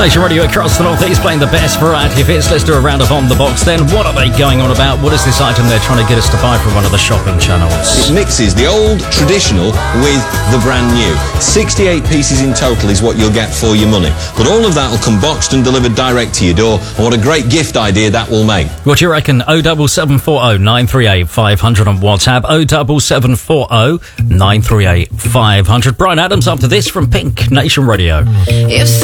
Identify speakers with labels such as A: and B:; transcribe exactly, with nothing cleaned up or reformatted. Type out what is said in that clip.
A: Nation Radio across the North East playing the best variety of hits. Let's do a round of On The Box then. What are they going on about? What is this item they're trying to get us to buy from one of the shopping channels?
B: It mixes the old traditional with the brand new. sixty-eight pieces in total is what you'll get for your money. But all of that will come boxed and delivered direct to your door. And what a great gift idea that will make.
A: What do you reckon? oh seven seven four oh nine three eight five hundred on WhatsApp. oh seven seven four oh nine three eight five hundred. Brian Adams after this from Pink Nation Radio.
C: If